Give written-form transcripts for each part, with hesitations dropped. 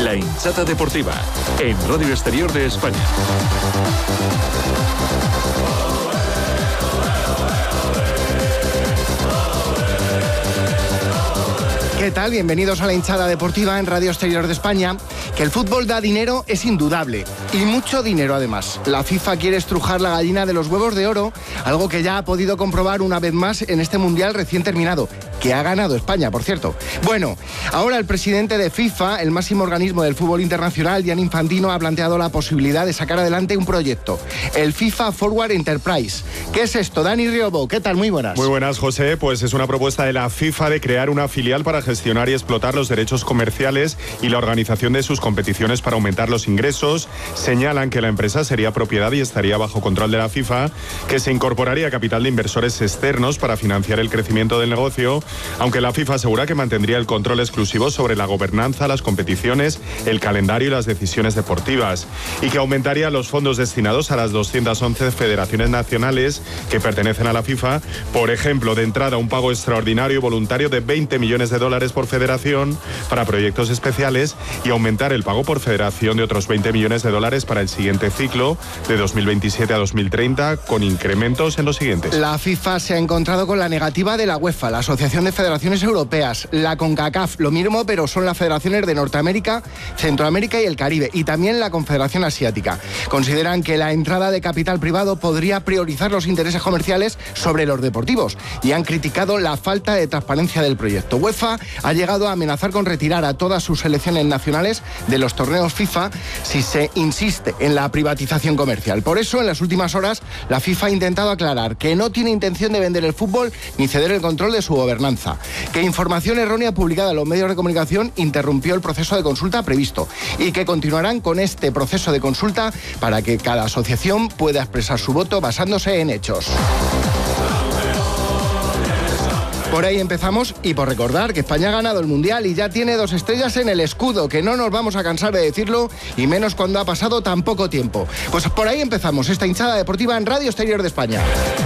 La hinchada deportiva, en Radio Exterior de España. ¿Qué tal? Bienvenidos a la hinchada deportiva en Radio Exterior de España. Que el fútbol da dinero es indudable, y mucho dinero además. La FIFA quiere estrujar la gallina de los huevos de oro, algo que ya ha podido comprobar una vez más en este Mundial recién terminado, que ha ganado España, por cierto. Bueno, ahora el presidente de FIFA, el máximo organismo del fútbol internacional, Gianni Infantino, ha planteado la posibilidad de sacar adelante un proyecto, el FIFA Forward Enterprise. ¿Qué es esto? Dani Riobo, ¿qué tal? Muy buenas. Muy buenas, José. Pues es una propuesta de la FIFA de crear una filial para gestionar y explotar los derechos comerciales y la organización de sus competiciones para aumentar los ingresos. Señalan que la empresa sería propiedad y estaría bajo control de la FIFA, que se incorporaría capital de inversores externos para financiar el crecimiento del negocio, aunque la FIFA asegura que mantendría el control exclusivo sobre la gobernanza, las competiciones, el calendario y las decisiones deportivas, y que aumentaría los fondos destinados a las 211 federaciones nacionales que pertenecen a la FIFA, por ejemplo, de entrada un pago extraordinario y voluntario de $20 millones por federación para proyectos especiales, y aumentar el pago por federación de otros $20 millones para el siguiente ciclo, de 2027 a 2030, con incrementos en los siguientes. La FIFA se ha encontrado con la negativa de la UEFA, la Asociación de Federaciones Europeas, la CONCACAF, lo mismo, pero son las federaciones de Norteamérica, Centroamérica y el Caribe, y también la Confederación Asiática. Consideran que la entrada de capital privado podría priorizar los intereses comerciales sobre los deportivos, y han criticado la falta de transparencia del proyecto. UEFA ha llegado a amenazar con retirar a todas sus selecciones nacionales de los torneos FIFA si se insiste en la privatización comercial. Por eso, en las últimas horas, la FIFA ha intentado aclarar que no tiene intención de vender el fútbol ni ceder el control de su gobernanza, que información errónea publicada en los medios de comunicación interrumpió el proceso de consulta previsto, y que continuarán con este proceso de consulta para que cada asociación pueda expresar su voto basándose en hechos. Por ahí empezamos, y por recordar que España ha ganado el Mundial y ya tiene 2 estrellas en el escudo, que no nos vamos a cansar de decirlo, y menos cuando ha pasado tan poco tiempo. Pues por ahí empezamos esta hinchada deportiva en Radio Exterior de España.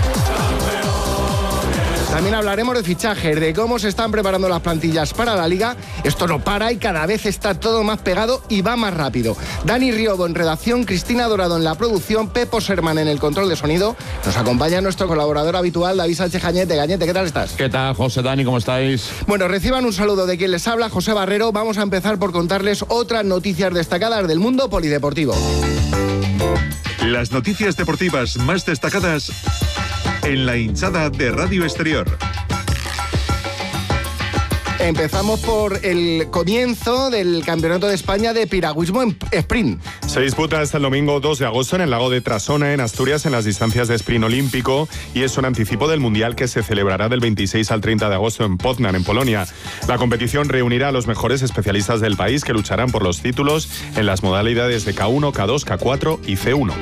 También hablaremos de fichajes, de cómo se están preparando las plantillas para la Liga. Esto no para y cada vez está todo más pegado y va más rápido. Dani Riobo en redacción, Cristina Dorado en la producción, Pepo Serman en el control de sonido. Nos acompaña nuestro colaborador habitual, David Sánchez Gañete. Gañete, ¿qué tal estás? ¿Qué tal, José, Dani? ¿Cómo estáis? Bueno, reciban un saludo de quien les habla, José Barrero. Vamos a empezar por contarles otras noticias destacadas del mundo polideportivo. Las noticias deportivas más destacadas en la hinchada de Radio Exterior. Empezamos por el comienzo del Campeonato de España de piragüismo en sprint. Se disputa hasta el domingo 2 de agosto en el lago de Trasona, en Asturias, en las distancias de sprint olímpico, y es un anticipo del Mundial que se celebrará del 26 al 30 de agosto en Poznan, en Polonia. La competición reunirá a los mejores especialistas del país que lucharán por los títulos en las modalidades de K1, K2, K4 y C1.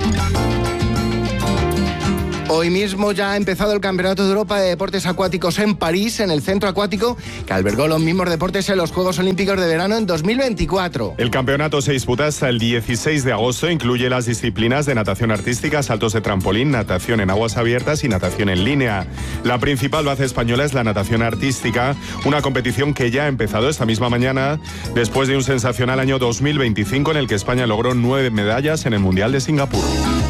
Hoy mismo ya ha empezado el Campeonato de Europa de Deportes Acuáticos en París, en el centro acuático que albergó los mismos deportes en los Juegos Olímpicos de Verano en 2024. El campeonato se disputa hasta el 16 de agosto, incluye las disciplinas de natación artística, saltos de trampolín, natación en aguas abiertas y natación en línea. La principal base española es la natación artística, una competición que ya ha empezado esta misma mañana, después de un sensacional año 2025 en el que España logró 9 medallas en el Mundial de Singapur.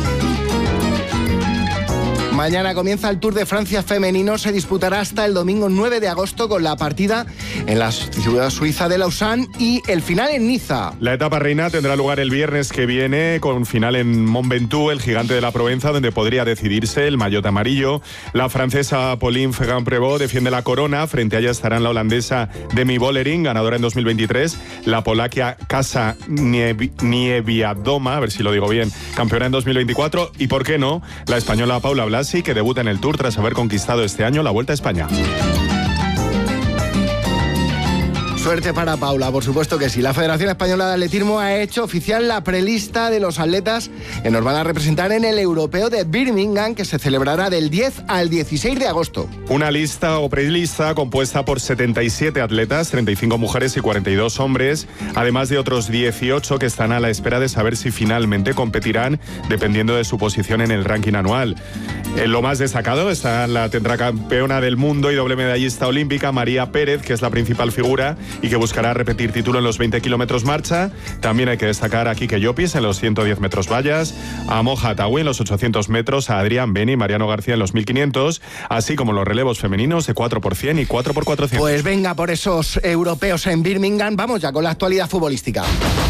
Mañana comienza el Tour de Francia femenino, se disputará hasta el domingo 9 de agosto con la partida en la ciudad suiza de Lausanne y el final en Niza. La etapa reina tendrá lugar el viernes que viene con final en Mont Ventoux, el gigante de la Provenza, donde podría decidirse el maillot amarillo. La francesa Pauline Ferrand-Prévot defiende la corona, frente a ella estarán la holandesa Demi Vollering, ganadora en 2023, la polaca Kasia Niewiadoma, a ver si lo digo bien, campeona en 2024, y por qué no, la española Paula Blasi, que debuta en el Tour tras haber conquistado este año la Vuelta a España. Suerte para Paula, por supuesto que sí. La Federación Española de Atletismo ha hecho oficial la prelista de los atletas que nos van a representar en el Europeo de Birmingham, que se celebrará del 10 al 16 de agosto. Una lista o prelista compuesta por 77 atletas, 35 mujeres y 42 hombres, además de otros 18 que están a la espera de saber si finalmente competirán, dependiendo de su posición en el ranking anual. En lo más destacado está la tetracampeona del mundo y doble medallista olímpica María Pérez, que es la principal figura, y que buscará repetir título en los 20 kilómetros marcha. También hay que destacar a Quique Llopis en los 110 metros vallas, a Moja Ataúi en los 800 metros, a Adrián Beni y Mariano García en los 1500, así como los relevos femeninos de 4x100 y 4x400. Pues venga, por esos europeos en Birmingham, vamos ya con la actualidad futbolística.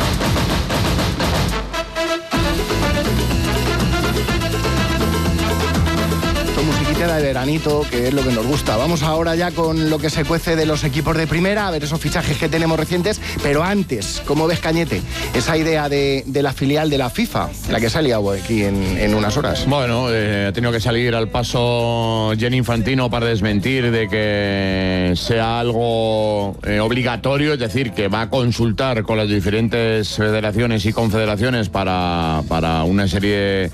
De veranito, que es lo que nos gusta. Vamos ahora ya con lo que se cuece de los equipos de primera, a ver esos fichajes que tenemos recientes, pero antes, ¿cómo ves, Cañete, esa idea de la filial de la FIFA, la que se ha liado aquí en unas horas? Bueno, ha tenido que salir al paso Gianni Infantino para desmentir de que sea algo obligatorio, es decir, que va a consultar con las diferentes federaciones y confederaciones para una serie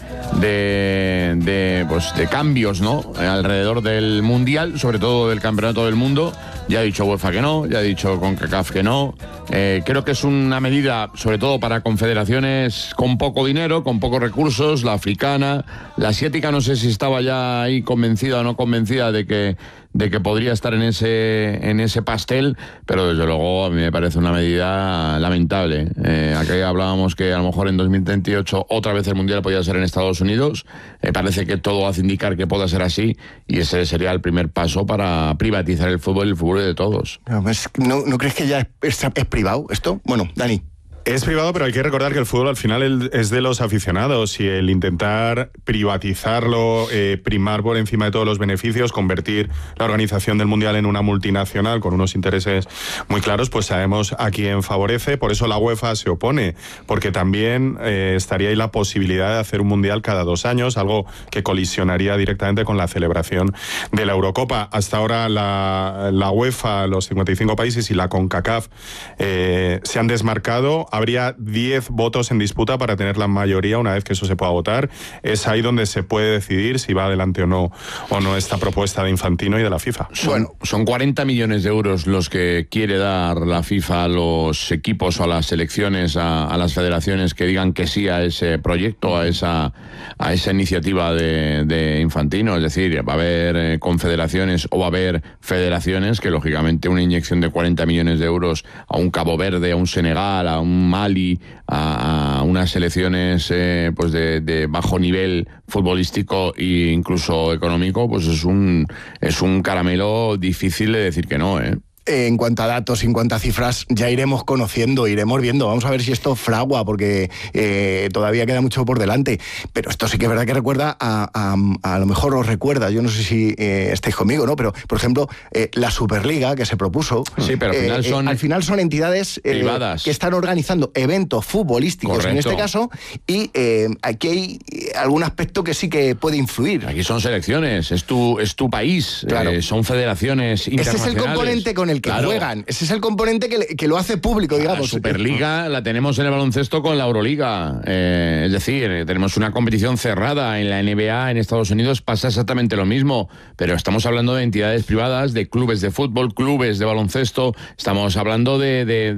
de cambios, ¿no?, alrededor del Mundial, sobre todo del Campeonato del Mundo. Ya ha dicho UEFA que no, ya ha dicho CONCACAF que no. Creo que es una medida, sobre todo para confederaciones con poco dinero, con pocos recursos, la africana, la asiática, no sé si estaba ya ahí convencida o no convencida de que podría estar en ese pastel, pero desde luego a mí me parece una medida lamentable. Aquí hablábamos que a lo mejor en 2038 otra vez el Mundial podía ser en Estados Unidos. Parece que todo hace indicar que pueda ser así, y ese sería el primer paso para privatizar el fútbol de todos. ¿No crees que ya es privado esto? Bueno, Dani. Es privado, pero hay que recordar que el fútbol al final es de los aficionados, y el intentar privatizarlo, primar por encima de todos los beneficios, convertir la organización del Mundial en una multinacional con unos intereses muy claros, pues sabemos a quién favorece. Por eso la UEFA se opone, porque también estaría ahí la posibilidad de hacer un Mundial cada 2 años, algo que colisionaría directamente con la celebración de la Eurocopa. Hasta ahora la UEFA, los 55 países y la CONCACAF se han desmarcado. Habría 10 votos en disputa para tener la mayoría una vez que eso se pueda votar. Es ahí donde se puede decidir si va adelante o no esta propuesta de Infantino y de la FIFA. Son 40 millones de euros los que quiere dar la FIFA a los equipos o a las selecciones, a las federaciones que digan que sí a ese proyecto, a esa iniciativa de Infantino. Es decir, va a haber confederaciones o va a haber federaciones que, lógicamente, una inyección de 40 millones de euros a un Cabo Verde, a un Senegal, a un Mali, a unas selecciones pues de bajo nivel futbolístico e incluso económico, pues es un caramelo difícil de decir que no, ¿eh? En cuanto a datos, en cuanto a cifras, ya iremos conociendo, iremos viendo. Vamos a ver si esto fragua, porque todavía queda mucho por delante. Pero esto sí que es verdad que recuerda a lo mejor os recuerda, yo no sé si estáis conmigo, ¿no? Pero, por ejemplo, la Superliga que se propuso. Sí, pero al final son entidades privadas que están organizando eventos futbolísticos. Correcto. En este caso, y aquí hay algún aspecto que sí que puede influir. Aquí son selecciones, es tu país, claro. Son federaciones internacionales. Ese es el componente con el que juegan. Ese es el componente que lo hace público, digamos. La Superliga la tenemos en el baloncesto con la Euroliga. Es decir, tenemos una competición cerrada. En la NBA en Estados Unidos pasa exactamente lo mismo, pero estamos hablando de entidades privadas, de clubes de fútbol, clubes de baloncesto. Estamos hablando de